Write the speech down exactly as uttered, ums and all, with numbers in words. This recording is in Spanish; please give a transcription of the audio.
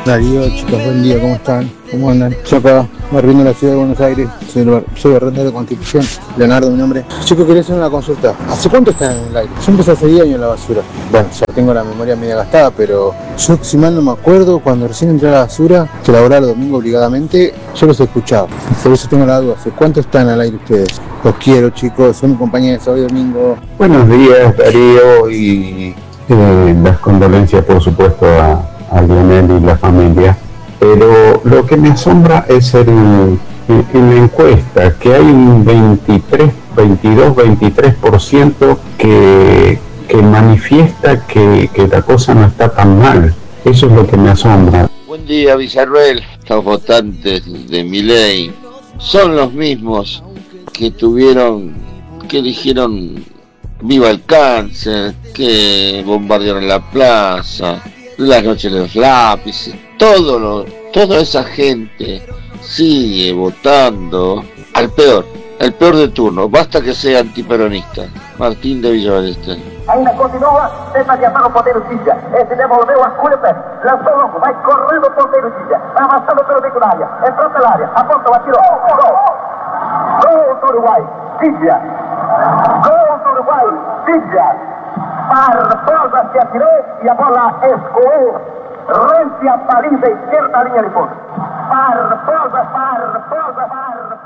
Darío, chicos, buen día, ¿cómo están? ¿Cómo andan? Yo acá, barriendo la ciudad de Buenos Aires, soy, el bar, soy barrendero de Constitución, Leonardo mi nombre. Chicos, quería hacer una consulta. ¿Hace cuánto están en el aire? Yo empecé hace diez años en la basura. Bueno, ya tengo la memoria media gastada, pero yo, si mal no me acuerdo, cuando recién entré a la basura, que laboraba el domingo obligadamente, yo los escuchaba. Por eso tengo la duda, ¿hace cuánto están al aire ustedes? Los quiero, chicos, son mis compañeros hoy domingo. Buenos días, Darío, y eh, las condolencias, por supuesto, a, a Lionel y la familia. Pero lo que me asombra es el, en la encuesta que hay un veintitrés, veintidós, veintitrés por ciento que, que manifiesta que, que la cosa no está tan mal. Eso es lo que me asombra. Buen día, Villarruel. Los votantes de Milei son los mismos que tuvieron, que dijeron viva el cáncer, que bombardearon la plaza, las noches de los lápices. Todo lo, toda esa gente sigue votando al peor, el peor de turno. Basta que sea antiperonista. Martín de Villa Ballester. Ainda continua, tenta adiantar o ponteiro Cícia. Esse devolveu a Culliper, lançou longo, vai correndo o ponteiro Cícia. Vai avançando pelo bico da área, entrou pela área, apontou, atirou. Gol! Gol do Uruguai, Cícia. Gol do Uruguai, Cícia. Barbosa se atirou e a bola escoou rente a baliza esquerda, linha de fundo. Barbosa, Barbosa, Barbosa.